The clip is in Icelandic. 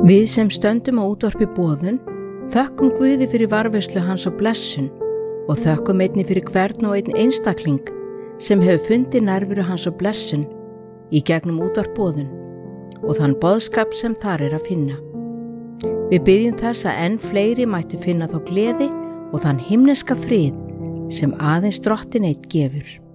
Við sem stöndum á útvarpi boðun þökkum Guði fyrir varðveislu hans á blessun og þökkum einnig fyrir hvern og einn einstakling sem hefur fundið nærveru hans á blessun í gegnum útvarp boðun og þann boðskap sem þar að finna. Við biðjum þess að enn fleiri mættu finna þá gleði og þann himneska frið sem aðeins Drottinn einn gefur.